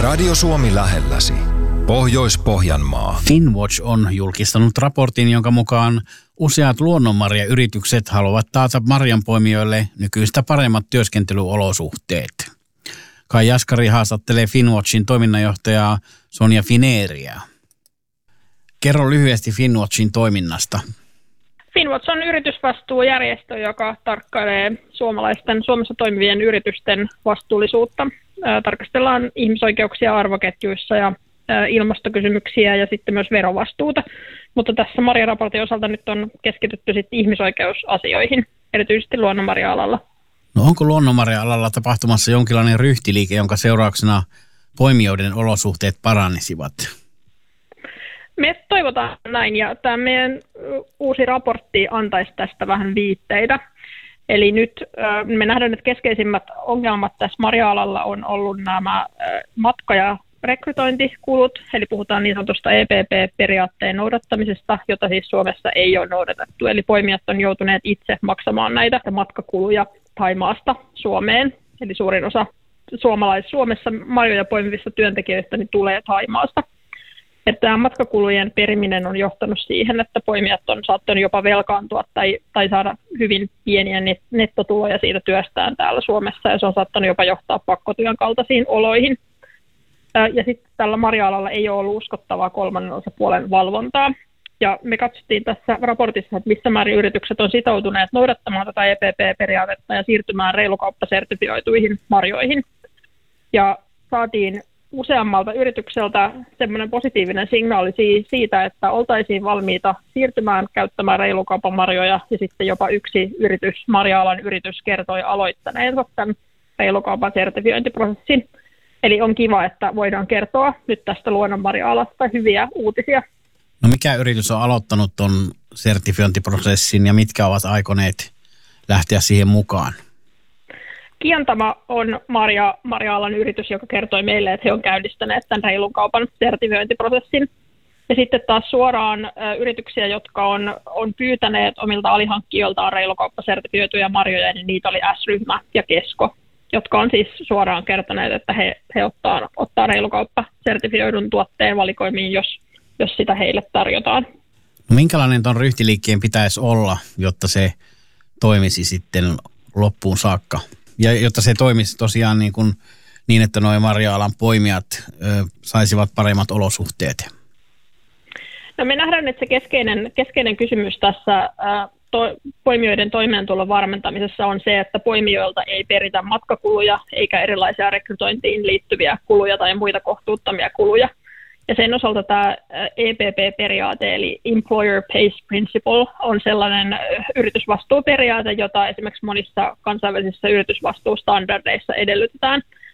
Radio Suomi lähelläsi. Pohjois-Pohjanmaa. Finnwatch on julkistanut raportin, jonka mukaan useat luonnonmarjayritykset haluavat taata marjanpoimijoille nykyistä paremmat työskentelyolosuhteet. Kai Jaskari haastattelee Finnwatchin toiminnanjohtajaa Sonja Fineriä. Kerro lyhyesti Finnwatchin toiminnasta. Finnwatch on yritysvastuujärjestö, joka tarkkailee Suomessa toimivien yritysten vastuullisuutta. Tarkastellaan ihmisoikeuksia arvoketjuissa ja ilmastokysymyksiä ja sitten myös verovastuuta. Mutta tässä marjaraportin osalta nyt on keskitytty sitten ihmisoikeusasioihin, erityisesti luonnonmarja-alalla. No onko luonnonmarja-alalla tapahtumassa jonkinlainen ryhtiliike, jonka seurauksena poimijoiden olosuhteet paranisivat? Me toivotaan näin, ja tämä meidän uusi raportti antaisi tästä vähän viitteitä. Eli nyt me nähdään, että keskeisimmät ongelmat tässä marja-alalla on ollut nämä matka- ja rekrytointikulut, eli puhutaan niin sanotusta EPP-periaatteen noudattamisesta, jota siis Suomessa ei ole noudatettu. Eli poimijat on joutuneet itse maksamaan näitä matkakuluja Thaimaasta Suomeen, eli suurin osa Suomessa marjoja poimivista työntekijöistä niin tulee Thaimaasta. Että tämä matkakulujen periminen on johtanut siihen, että poimijat on saattanut jopa velkaantua tai saada hyvin pieniä nettotuloja siitä työstään täällä Suomessa, ja se on saattanut jopa johtaa pakkotyön kaltaisiin oloihin. Ja sitten tällä marja-alalla ei ole ollut uskottavaa kolmannen osapuolen valvontaa. Ja me katsottiin tässä raportissa, että missä määrin yritykset on sitoutuneet noudattamaan tätä EPP-periaatetta ja siirtymään reilukauppasertifioituihin marjoihin. Ja saatiin useammalta yritykseltä semmoinen positiivinen signaali siitä, että oltaisiin valmiita siirtymään käyttämään reilukaupan marjoja, ja sitten jopa yksi marja-alan yritys kertoi aloittaneensa tämän reilukaupan sertifiointiprosessin. Eli on kiva, että voidaan kertoa nyt tästä luonnonmarja-alasta hyviä uutisia. No mikä yritys on aloittanut tuon sertifiointiprosessin ja mitkä ovat aikoneet lähteä siihen mukaan? Kiantama on marja-alan yritys, joka kertoi meille, että he on käynnistäneet tämän reilun kaupan sertifiointiprosessin. Ja sitten taas suoraan yrityksiä, jotka on pyytäneet omilta alihankkijoiltaan reilukauppasertifioituja marjoja, niin niitä oli S-ryhmä ja Kesko, jotka on siis suoraan kertoneet, että he ottaa reilukauppasertifioidun tuotteen valikoimiin, jos sitä heille tarjotaan. No minkälainen tuon ryhtiliikkeen pitäisi olla, jotta se toimisi sitten loppuun saakka? Ja jotta se toimisi tosiaan niin että nuo marja-alan poimijat saisivat paremmat olosuhteet? No me nähdään, että se keskeinen kysymys tässä poimijoiden toimeentulon varmentamisessa on se, että poimijoilta ei peritä matkakuluja eikä erilaisia rekrytointiin liittyviä kuluja tai muita kohtuuttomia kuluja. Ja sen osalta tämä EPP-periaate, eli Employer Pays Principle, on sellainen yritysvastuuperiaate, jota esimerkiksi monissa kansainvälisissä yritysvastuustandardeissa edellytetään.